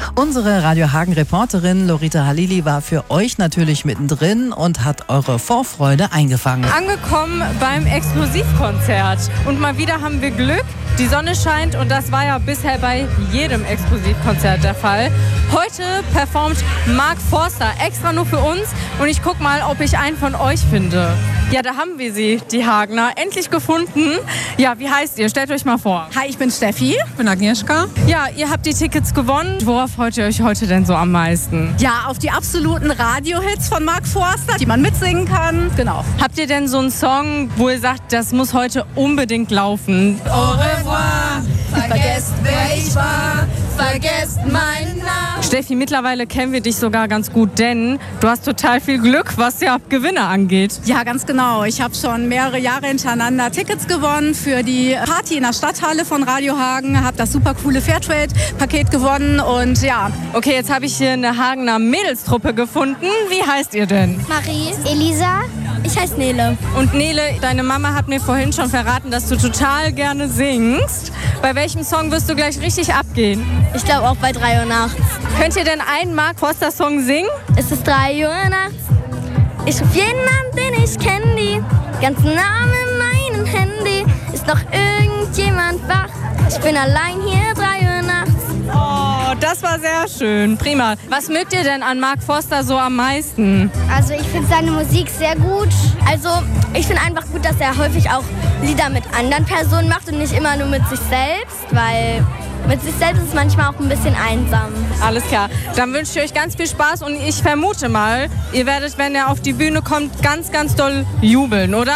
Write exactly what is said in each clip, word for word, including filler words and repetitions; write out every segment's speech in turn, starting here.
Unsere Radio Hagen-Reporterin Lorita Halili war für euch natürlich mittendrin und hat eure Vorfreude eingefangen. Angekommen beim Exklusivkonzert. Und mal wieder haben wir Glück. Die Sonne scheint und das war ja bisher bei jedem Exklusivkonzert der Fall. Heute performt Mark Forster extra nur für uns und ich guck mal, ob ich einen von euch finde. Ja, da haben wir sie, die Hagener, endlich gefunden. Ja, wie heißt ihr? Stellt euch mal vor. Hi, ich bin Steffi. Ich bin Agnieszka. Ja, ihr habt die Tickets gewonnen. Worauf freut ihr euch heute denn so am meisten? Ja, auf die absoluten Radiohits von Mark Forster, die man mitsingen kann. Genau. Habt ihr denn so einen Song, wo ihr sagt, das muss heute unbedingt laufen? Au revoir, vergesst wer ich war, vergesst meinen Namen. Steffi, mittlerweile kennen wir dich sogar ganz gut, denn du hast total viel Glück, was ja Gewinne angeht. Ja, ganz genau. Ich habe schon mehrere Jahre hintereinander Tickets gewonnen für die Party in der Stadthalle von Radio Hagen, habe das super coole Fairtrade-Paket gewonnen und ja. Okay, jetzt habe ich hier eine Hagener Mädelstruppe gefunden. Wie heißt ihr denn? Marie, Elisa, ich heiße Nele. Und Nele, deine Mama hat mir vorhin schon verraten, dass du total gerne singst. Bei welchem Song wirst du gleich richtig abgehen? Ich glaube auch bei drei Uhr nachts. Könnt ihr denn einen Mark Forster Song singen? Es ist drei Uhr nachts. Ich ruf jeden an, den ich kenne, die ganzen Namen in meinem Handy. Ist noch irgendjemand wach? Ich bin allein hier, drei Uhr nachts. Oh, das war sehr schön. Prima. Was mögt ihr denn an Mark Forster so am meisten? Also ich finde seine Musik sehr gut. Also ich finde einfach gut, dass er häufig auch Lieder mit anderen Personen macht und nicht immer nur mit sich selbst, weil mit sich selbst ist es manchmal auch ein bisschen einsam. Alles klar. Dann wünsche ich euch ganz viel Spaß und ich vermute mal, ihr werdet, wenn er auf die Bühne kommt, ganz, ganz doll jubeln, oder?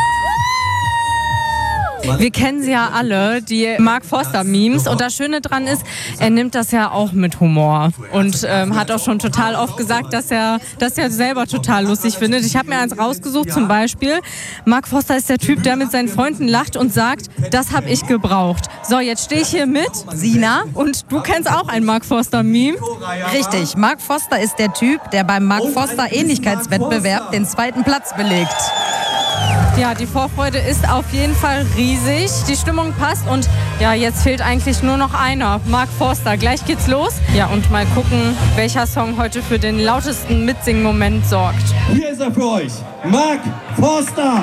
Wir kennen sie ja alle, die Mark Forster-Memes. Und das Schöne dran ist, er nimmt das ja auch mit Humor. Und ähm, hat auch schon total oft gesagt, dass er das ja selber total lustig findet. Ich habe mir eins rausgesucht, zum Beispiel. Mark Forster ist der Typ, der mit seinen Freunden lacht und sagt, das habe ich gebraucht. So, jetzt stehe ich hier mit Sina. Und du kennst auch ein Mark Forster-Meme. Richtig, Mark Forster ist der Typ, der beim Mark Forster Ähnlichkeitswettbewerb den zweiten Platz belegt. Ja, die Vorfreude ist auf jeden Fall riesig. Die Stimmung passt und ja, jetzt fehlt eigentlich nur noch einer. Mark Forster. Gleich geht's los. Ja, und mal gucken, welcher Song heute für den lautesten Mitsingen-Moment sorgt. Hier ist er für euch. Mark Forster.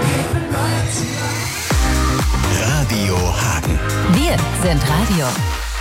Wir sind Radio.